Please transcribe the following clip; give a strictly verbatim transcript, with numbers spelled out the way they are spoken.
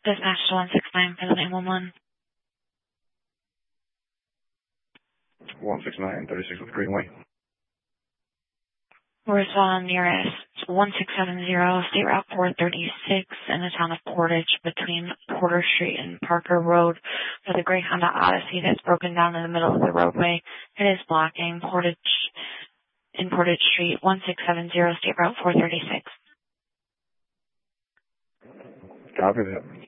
Dispatch to one six nine for the nine one one. one six nine, thirty-six with Greenway. We're on nearest one six seven zero, State Route four thirty-six in the town of Portage between Porter Street and Parker Road for the gray Honda Odyssey that's broken down in the middle of the roadway. It is blocking Portage in Portage Street, one six seven zero, State Route four thirty-six. Copy that.